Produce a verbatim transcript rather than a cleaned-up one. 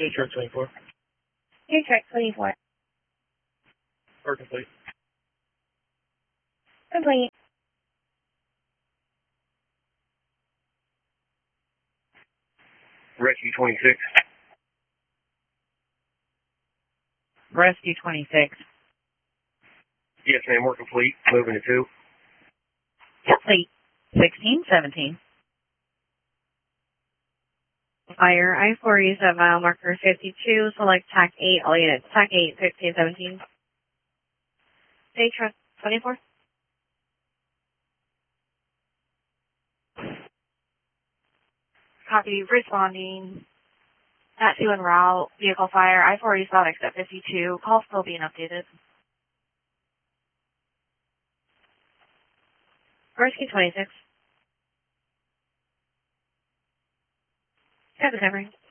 Truck twenty-four. Hey, Truck twenty-four. Or complete. Complete. Rescue twenty-six. Rescue twenty-six. Yes, ma'am, we're complete. Moving to two. Complete. sixteen seventeen. Fire I forty-seven, mile marker fifty-two, select T A C eight, all units, T A C eight, fifteen seventeen. Hey, Truck twenty-four. Copy, responding. At two en route, vehicle fire, I forty-seven, exit fifty-two, call still being updated. Rescue twenty-six. Have the memory.